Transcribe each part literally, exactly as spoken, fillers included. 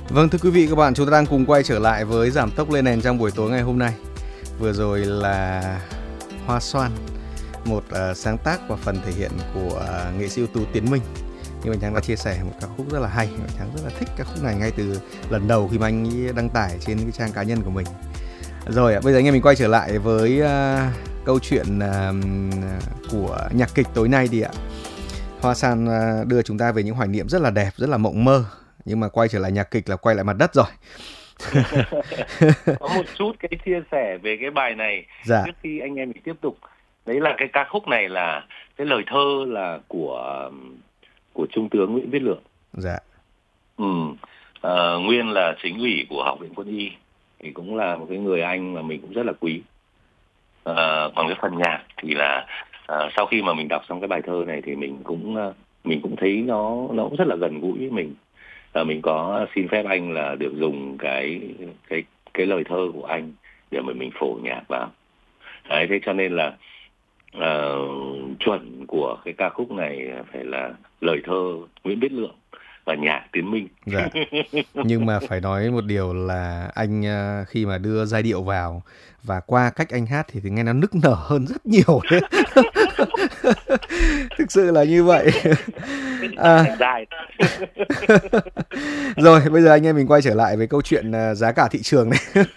Vâng, thưa quý vị các bạn, chúng ta đang cùng quay trở lại với Giảm tốc lên nền trong buổi tối ngày hôm nay. Vừa rồi là Hoa Xoan, một uh, sáng tác và phần thể hiện của uh, nghệ sĩ ưu tú Tiến Minh. Như Mạnh Thắng đã chia sẻ, một ca khúc rất là hay. Mạnh Thắng rất là thích ca khúc này ngay từ lần đầu khi mà anh ấy đăng tải trên cái trang cá nhân của mình. Rồi, bây giờ anh em mình quay trở lại với uh, câu chuyện uh, của nhạc kịch tối nay đi ạ. Hoa Xoan uh, đưa chúng ta về những hoài niệm rất là đẹp, rất là mộng mơ. Nhưng mà quay trở lại nhạc kịch là quay lại mặt đất rồi. Có một chút cái chia sẻ về cái bài này dạ. trước khi anh em mình tiếp tục. Đấy là cái ca khúc này là cái lời thơ là của của Trung tướng Nguyễn Viết Lượng. Dạ. Ừ. À, nguyên là chính ủy của Học viện Quân y, thì cũng là một cái người anh mà mình cũng rất là quý. À, còn cái phần nhạc thì là à, sau khi mà mình đọc xong cái bài thơ này thì mình cũng mình cũng thấy nó nó cũng rất là gần gũi với mình. À, mình có xin phép anh là được dùng cái cái cái lời thơ của anh để mà mình phổ nhạc vào. Đấy, thế cho nên là uh, chuẩn của cái ca khúc này phải là lời thơ Nguyễn Viết Lượng và nhạc Tiến Minh. Dạ. Nhưng mà phải nói một điều là anh uh, khi mà đưa giai điệu vào và qua cách anh hát thì, thì nghe nó nức nở hơn rất nhiều đấy. Thực sự là như vậy. À. Rồi, bây giờ anh em mình quay trở lại với câu chuyện uh, giá cả thị trường này.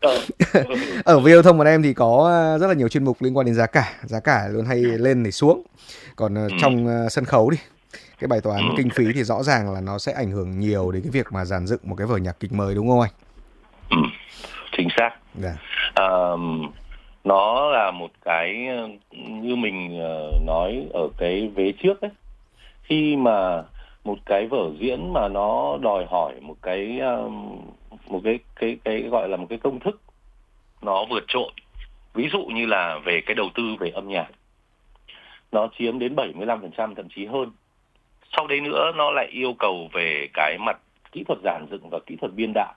Ở Viêu Thông của em thì có rất là nhiều chuyên mục liên quan đến giá cả. Giá cả luôn hay lên để xuống. Còn uh, trong uh, sân khấu đi, cái bài toán kinh phí thì rõ ràng là nó sẽ ảnh hưởng nhiều đến cái việc mà dàn dựng một cái vở nhạc kịch mới, đúng không anh? Ừ, chính xác. Yeah. À, nó là một cái như mình nói ở cái vế trước ấy, khi mà một cái vở diễn mà nó đòi hỏi một cái một cái cái cái gọi là một cái công thức nó vượt trội, ví dụ như là về cái đầu tư về âm nhạc, nó chiếm đến bảy mươi lăm phần trăm thậm chí hơn. Sau đấy nữa nó lại yêu cầu về cái mặt kỹ thuật dàn dựng và kỹ thuật biên đạo.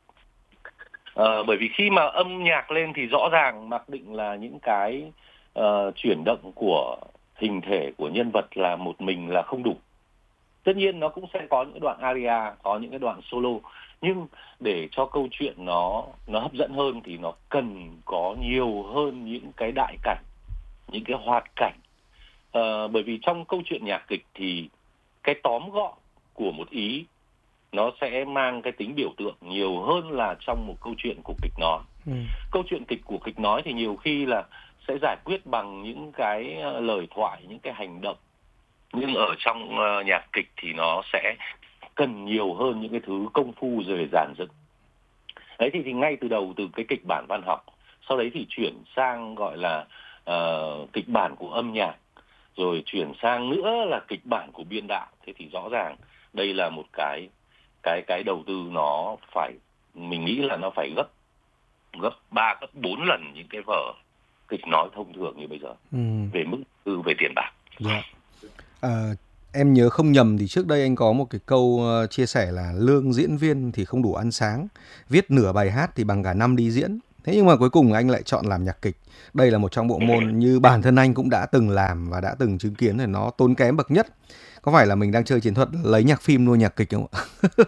À, bởi vì khi mà âm nhạc lên thì rõ ràng mặc định là những cái uh, chuyển động của hình thể của nhân vật là một mình là không đủ. Tất nhiên nó cũng sẽ có những đoạn aria, có những cái đoạn solo, nhưng để cho câu chuyện nó nó hấp dẫn hơn thì nó cần có nhiều hơn những cái đại cảnh, những cái hoạt cảnh. À, bởi vì trong câu chuyện nhạc kịch thì cái tóm gọn của một ý nó sẽ mang cái tính biểu tượng nhiều hơn là trong một câu chuyện của kịch nói. Ừ. Câu chuyện kịch của kịch nói thì nhiều khi là sẽ giải quyết bằng những cái lời thoại, những cái hành động. Nhưng ở trong uh, nhạc kịch thì nó sẽ cần nhiều hơn những cái thứ công phu rồi dàn dựng. Đấy thì, thì ngay từ đầu từ cái kịch bản văn học, sau đấy thì chuyển sang gọi là uh, kịch bản của âm nhạc, rồi chuyển sang nữa là kịch bản của biên đạo. Thế thì rõ ràng đây là một cái cái cái đầu tư nó phải, mình nghĩ là nó phải gấp gấp ba gấp bốn lần những cái vở kịch nói thông thường như bây giờ. Ừ. Về mức tư về tiền bạc. Yeah. À, em nhớ không nhầm thì trước đây anh có một cái câu uh, chia sẻ là lương diễn viên thì không đủ ăn sáng, viết nửa bài hát thì bằng cả năm đi diễn. Thế nhưng mà cuối cùng anh lại chọn làm nhạc kịch. Đây là một trong bộ môn như bản thân anh cũng đã từng làm và đã từng chứng kiến, thì nó tốn kém bậc nhất. Có phải là mình đang chơi chiến thuật lấy nhạc phim nuôi nhạc kịch không ạ?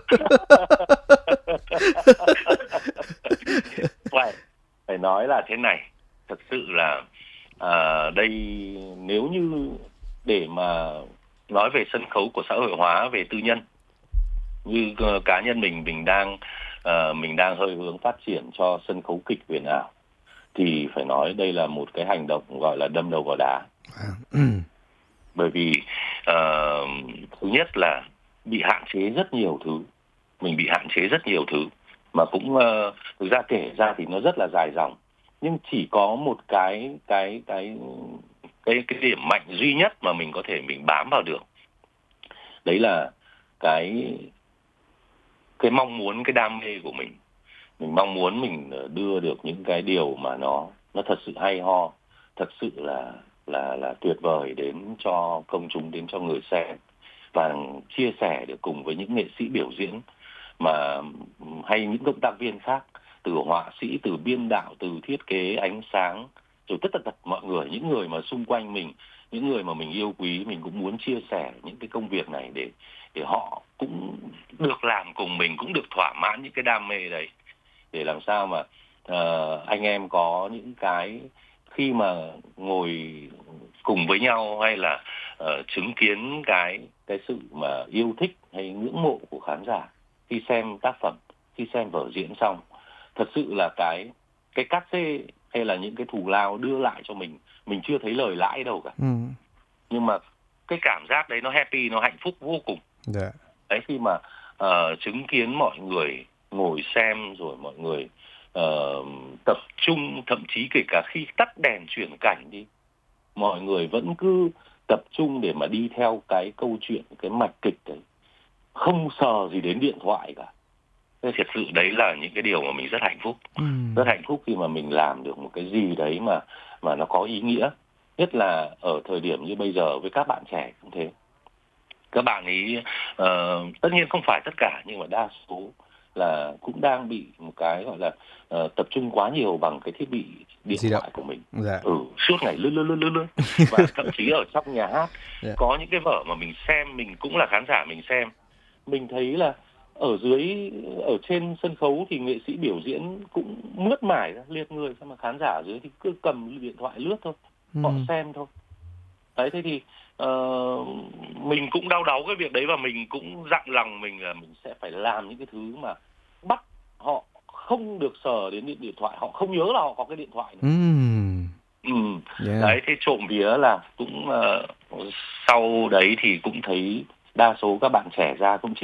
phải, phải nói là thế này. Thật sự là à, đây nếu như để mà nói về sân khấu của xã hội hóa, về tư nhân, như uh, cá nhân mình mình đang uh, mình đang hơi hướng phát triển cho sân khấu kịch huyền ảo, thì phải nói đây là một cái hành động gọi là đâm đầu vào đá. Bởi vì uh, thứ nhất là bị hạn chế rất nhiều thứ, mình bị hạn chế rất nhiều thứ mà cũng uh, thực ra kể ra thì nó rất là dài dòng, nhưng chỉ có một cái cái cái cái cái điểm mạnh duy nhất mà mình có thể mình bám vào được, đấy là cái cái mong muốn, cái đam mê của mình. Mình mong muốn mình đưa được những cái điều mà nó nó thật sự hay ho, thật sự là là là tuyệt vời đến cho công chúng, đến cho người xem, và chia sẻ được cùng với những nghệ sĩ biểu diễn mà hay những cộng tác viên khác, từ họa sĩ, từ biên đạo, từ thiết kế ánh sáng, rồi tất tật mọi người, những người mà xung quanh mình, những người mà mình yêu quý, mình cũng muốn chia sẻ những cái công việc này để thì họ cũng được làm cùng mình, cũng được thỏa mãn những cái đam mê đấy, để làm sao mà uh, anh em có những cái khi mà ngồi cùng với nhau, hay là uh, chứng kiến cái cái sự mà yêu thích hay ngưỡng mộ của khán giả khi xem tác phẩm, khi xem vở diễn xong, thật sự là cái cái cát xê hay là những cái thù lao đưa lại cho mình, mình chưa thấy lời lãi đâu cả. Ừ. Nhưng mà cái cảm giác đấy nó happy, nó hạnh phúc vô cùng. Dạ. Đấy, khi mà uh, chứng kiến mọi người ngồi xem, rồi mọi người uh, tập trung, thậm chí kể cả khi tắt đèn chuyển cảnh đi, mọi người vẫn cứ tập trung để mà đi theo cái câu chuyện, cái mạch kịch đấy, không sờ gì đến điện thoại cả. Thế thật sự đấy là những cái điều mà mình rất hạnh phúc. Ừ. Rất hạnh phúc khi mà mình làm được một cái gì đấy mà mà nó có ý nghĩa. Nhất là ở thời điểm như bây giờ với các bạn trẻ cũng thế. Các bạn ấy uh, tất nhiên không phải tất cả, nhưng mà đa số là cũng đang bị một cái gọi là uh, tập trung quá nhiều bằng cái thiết bị điện Di thoại động của mình. Dạ. Ừ, suốt ngày lướt lướt lướt lướt lướt. Và thậm chí ở trong nhà hát Dạ. có những cái vở mà mình xem, mình cũng là khán giả mình xem, mình thấy là ở dưới, ở trên sân khấu thì nghệ sĩ biểu diễn cũng mướt mải ra, liệt người, xong mà khán giả ở dưới thì cứ cầm điện thoại lướt thôi, Ừ. họ xem thôi. Đấy, thế thì uh, mình cũng đau đáu cái việc đấy, và mình cũng dặn lòng mình là mình sẽ phải làm những cái thứ mà bắt họ không được sờ đến điện, điện thoại, họ không nhớ là họ có cái điện thoại nữa. Ừ. Ừ. Yeah. Đấy, thế trộm vía là cũng uh, sau đấy thì cũng thấy đa số các bạn trẻ ra cũng